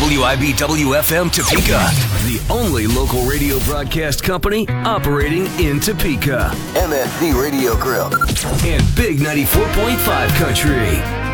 WIBW-FM Topeka, the only local radio broadcast company operating in Topeka. MFD Radio Group. And Big 94.5 Country.